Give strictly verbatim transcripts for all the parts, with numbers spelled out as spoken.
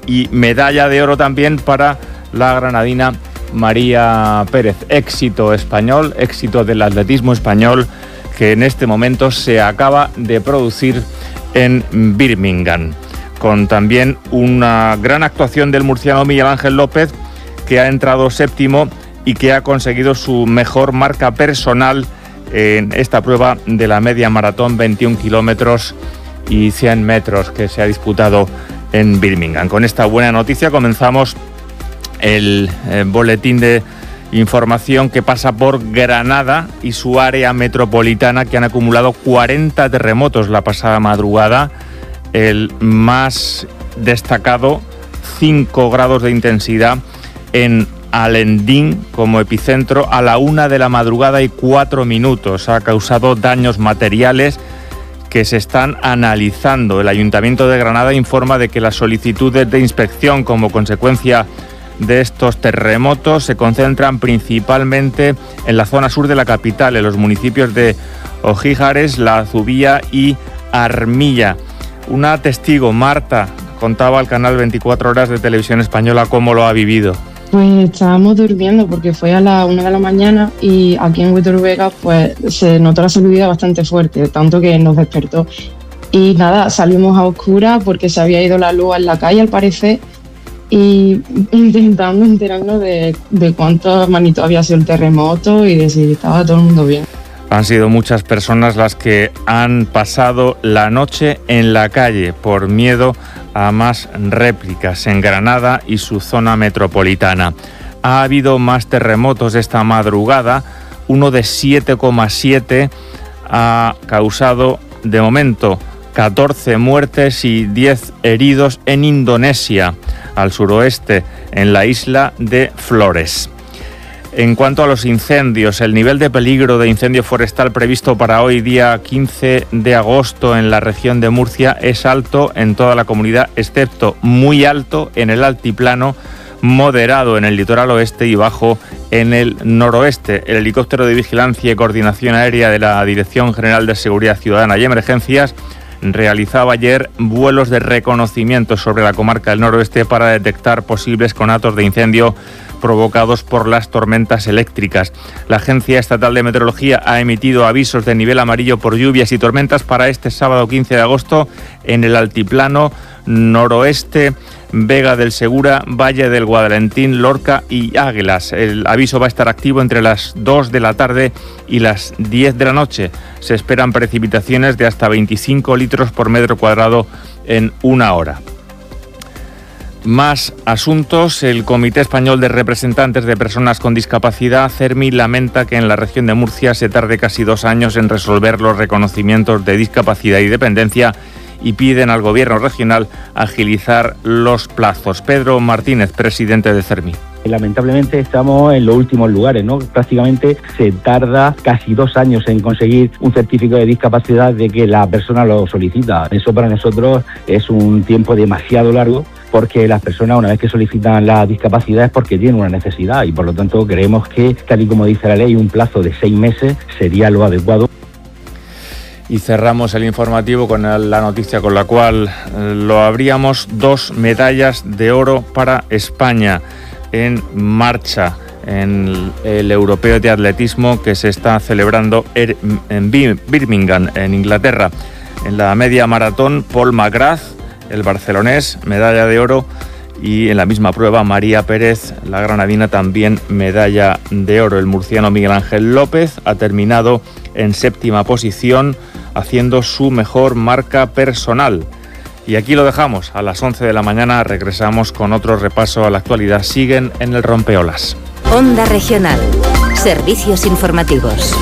y medalla de oro también para la granadina María Pérez. Éxito español, éxito del atletismo español que en este momento se acaba de producir en Birmingham, con también una gran actuación del murciano Miguel Ángel López, que ha entrado séptimo y que ha conseguido su mejor marca personal en esta prueba de la media maratón, veintiún kilómetros y cien metros, que se ha disputado en Birmingham. Con esta buena noticia comenzamos el eh, boletín de información que pasa por Granada y su área metropolitana, que han acumulado cuarenta terremotos la pasada madrugada. El más destacado, cinco grados de intensidad en Alendín como epicentro a la una de la madrugada y cuatro minutos. Ha causado daños materiales que se están analizando. El Ayuntamiento de Granada informa de que las solicitudes de inspección como consecuencia de estos terremotos se concentran principalmente en la zona sur de la capital, en los municipios de Ojíjares, La Zubía y Armilla. Una testigo, Marta, contaba al canal veinticuatro horas de Televisión Española cómo lo ha vivido. Pues estábamos durmiendo porque fue a la una de la mañana y aquí en Huetor pues se notó la sacudida bastante fuerte, tanto que nos despertó. Y nada, salimos a oscuras porque se había ido la luz en la calle al parecer, y intentando enterarnos de, de cuánta magnitud había sido el terremoto y de si estaba todo el mundo bien. Han sido muchas personas las que han pasado la noche en la calle por miedo a más réplicas en Granada y su zona metropolitana. Ha habido más terremotos esta madrugada. Uno de siete coma siete ha causado, de momento, catorce muertes y diez heridos en Indonesia, al suroeste, en la isla de Flores. En cuanto a los incendios, el nivel de peligro de incendio forestal previsto para hoy, día quince de agosto, en la región de Murcia es alto en toda la comunidad, excepto muy alto en el altiplano, moderado en el litoral oeste y bajo en el noroeste. El helicóptero de vigilancia y coordinación aérea de la Dirección General de Seguridad Ciudadana y Emergencias realizaba ayer vuelos de reconocimiento sobre la comarca del noroeste para detectar posibles conatos de incendio provocados por las tormentas eléctricas. La Agencia Estatal de Meteorología ha emitido avisos de nivel amarillo por lluvias y tormentas para este sábado quince de agosto en el altiplano noroeste, Vega del Segura, Valle del Guadalentín, Lorca y Águilas. El aviso va a estar activo entre las dos de la tarde y las diez de la noche. Se esperan precipitaciones de hasta veinticinco litros por metro cuadrado en una hora. Más asuntos. El Comité Español de Representantes de Personas con Discapacidad, CERMI, lamenta que en la región de Murcia se tarde casi dos años en resolver los reconocimientos de discapacidad y dependencia y piden al Gobierno regional agilizar los plazos. Pedro Martínez, presidente de CERMI. Lamentablemente estamos en los últimos lugares, ¿no? Prácticamente se tarda casi dos años en conseguir un certificado de discapacidad de que la persona lo solicita. Eso para nosotros es un tiempo demasiado largo, porque las personas, una vez que solicitan la discapacidad, es porque tienen una necesidad y por lo tanto creemos que, tal y como dice la ley, un plazo de seis meses sería lo adecuado. Y cerramos el informativo con la noticia con la cual lo abríamos: dos medallas de oro para España en marcha en el Europeo de Atletismo que se está celebrando en Birmingham, en Inglaterra. En la media maratón, Paul McGrath, el barcelonés, medalla de oro, y en la misma prueba María Pérez, la granadina, también medalla de oro. El murciano Miguel Ángel López ha terminado en séptima posición, haciendo su mejor marca personal. Y aquí lo dejamos. A las once de la mañana regresamos con otro repaso a la actualidad. Siguen en el Rompeolas. Onda Regional. Servicios informativos.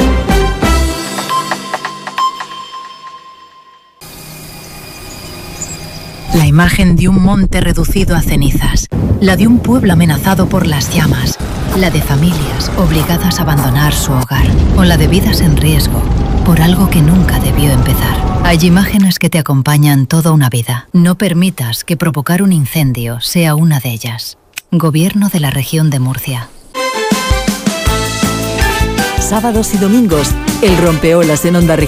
La imagen de un monte reducido a cenizas, la de un pueblo amenazado por las llamas, la de familias obligadas a abandonar su hogar, o la de vidas en riesgo por algo que nunca debió empezar. Hay imágenes que te acompañan toda una vida. No permitas que provocar un incendio sea una de ellas. Gobierno de la Región de Murcia. Sábados y domingos, el Rompeolas en Onda Regional.